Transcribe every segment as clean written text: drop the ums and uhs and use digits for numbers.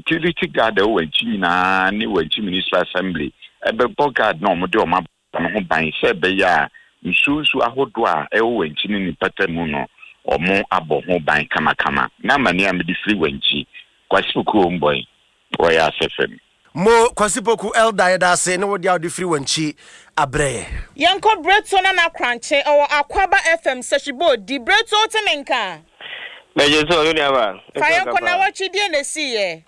security guard wenchi na ni wenchi Municipal Assembly ebe guard no mo de o ma ho ban se be ya nsusu ahodo a wenchi ni patamu no omo abo ho ban kama na mani am di free wenchi kwasipoku mboy oya sefem mo kwasipoku elder da se no wodi audi free wenchi abre yanko breto na kranche o akwaba fm seshibo di breto temenka meje so yo niaba fa yanko na wachi die na siye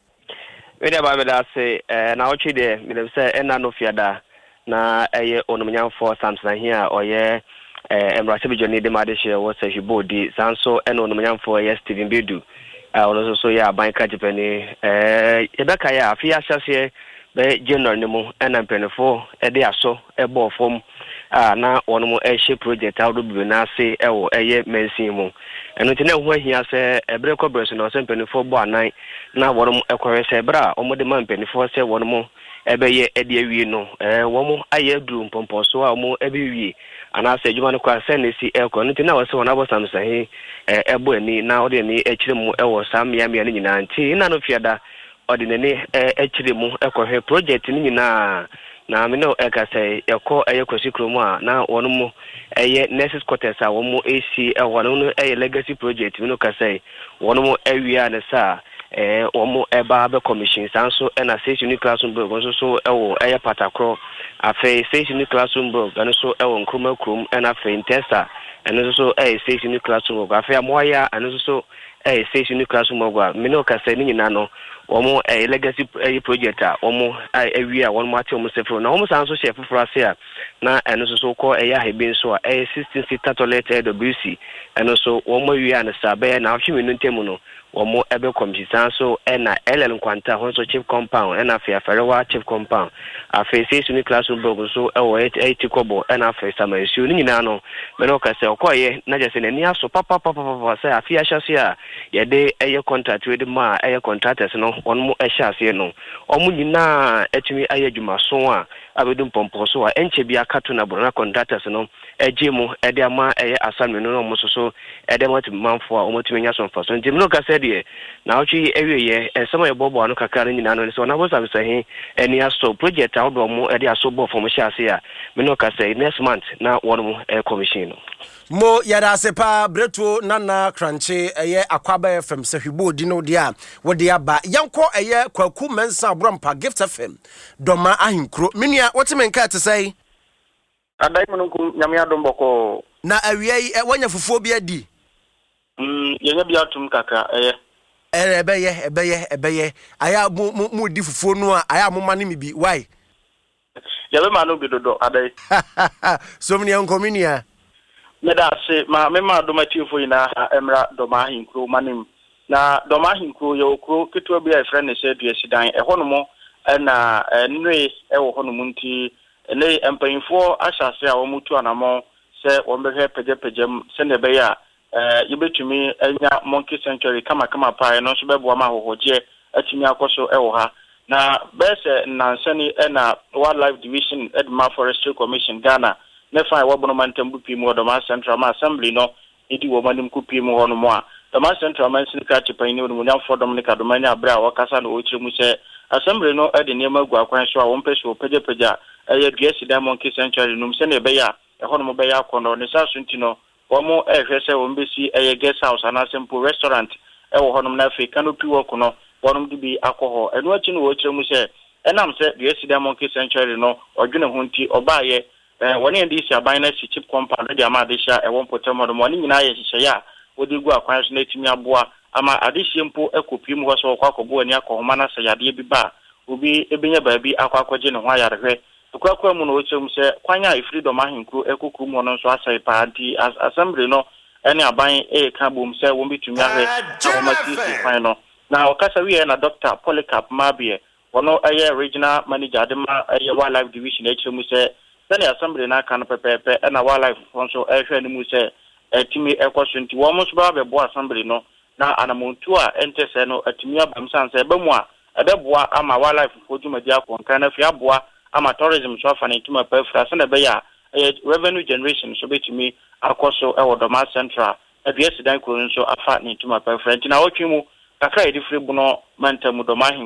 we niaba be da se na wachi de me se ena no fiada na eye onomnyamfo Samson here oye emrase bijoni de madeshe wo seshibo di sanso ena onomnyamfo ye Steven Bedu ono so ya ban ka jepani ebeka ya afia hyase be January nemu ena mpenefo de aso ebo fom na ono mo ehye project awdo bibi na ase ewo eye mensin mu eno tene ho ahia se ebre kobreso no se mpenefo bo anan na wono mo ekore se bra omo de man mpenefo se wono mo ebe ye ede awie no wo mo aye duru mpompo so a mo ebe wie ana se adwuma no kwa se ne si ekọ no tena wo se wona bo Samson he ebo ani na ode ni ekire mu ewo samia mia ni nyina nti na no fiada ode ne ekire mu ekọhwe project ni nyina na me no ekase ekọ eyekosi kromu a na wono mo eye nurses quarters a wo mo AC ewo no eye legacy project me no kase wono mo awia ne sa omo eba be commission sanso na station classroom blog nso so ewo eye patakro afa station classroom blog nso ewo nkroma krom na afa intesa nso so station classroom blog afa moya nso so station classroom blog me no kasa ni nyina no omo legacy project a omo awi a won mate omo sefro na omo sanso chef frase a na nso so ko eya hebe nso a 16 seater toilet WC nso omo wi an sabe na ahwe menu ntemu no omo ebe commission so na LL Nkwanta honso chief compound na afia Ferewa chief compound afia station classroom blog so ewo 80 kobo na afia samansu ni nyina no me no kase okoye na je se ni aso papa say afia hyase a ye de eye contract we de ma eye contractors no onmo hyase no omo nyina etimi aye dwuma so a abedum pompo so a enche bia kato na borona contractors no ejemu ede ama eye assignment no mo so ede mati manfo a omo timenya so mfa so nti me no kase de na ochi ewiye ensema ebobo anu kakara nyina no so na bo sabisa he eni aso project awdo mo ede aso bo form hyase a me no kase next month na wono mo commission no mo yada sepa breto nana kranche eye akwaba fm sehwibo di no dia wode aba yanko eye kwaku mensa brompa gift fm doma ahinkro menua wotemenka te sei adai mununku nyame adomboko na awie wanya fufuo bi adi yenya bi atum kaka eye ebeye aya mu di fufuo no a aya mo mane mi bi why yabe ma no bi dodo adai so mni yanko menua meda se ma me ma domatifo ina emra doma hinkro manim na doma hinkro ye okro keto bi e friend se duasidan honomo na nwe wo honomo nti ne empanyfo ahyase a wo mutu anamo se wo behwe pegepegem se ne be ya yebetumi anya monkey sanctuary kama pa no so bebo ma hohoje atumi akoso wo ha na bese nansani na wildlife division edma forestry commission Ghana ne fa wabono mantambu pimu Doma Central Assembly no edi wo manim ku pimu hono mo a Doma Central Assembly ka chepani no munyam fodom ne ka domanya abra a wakasa no ochire mu se assembly no edi nema gu akwan so a wo mpese wo peja eye duasi Monkey Sanctuary no se ne be ya hono mo be ya kono ne sa sunti no wo mo ehwese wo mbesi eye guest house ana simple restaurant wo hono na fe canopy work no wonom dibi akoho eno achi no wo ochire mu se enam se duasi Monkey Sanctuary no odwene ho nti obaye woni ndi si aban na si chip compound de ama adesha e won potemo no woni nyina ye hihye ya wodi gu akwan so na timi aboa ama adehye mpo ekopi mu ho so kwakobo ani akohoma na sayade bi ba obi ebenya baabi akwakoje ne ho ayarehwe kwakwa mu no ochem se kwanya ifreedom ahinkru ekoku mu no so asai party assembly no ene aban ka bom se won bitumi ahwe awomati kwan no na okasa wi na Dr. Polycarp Mabie wono aye regional manager adema aye wildlife division echemu se sani assembly na kan pepepe na wildlife fonso ehwe ni mu se etimi ekoso nti wo mo so ba bebo assembly no na anamontu a entese no etimi abamsan se bemu a ebeboa ama wildlife fodumadi akonkan na fi aboa ama tourism so afa na ntuma pefra se na be ya revenue generation so betimi akoso ewo Doma Central aduasi dan kuro nso afa na ntuma pefra nti na wotwe mu kakra edifre bu no mantamu Doma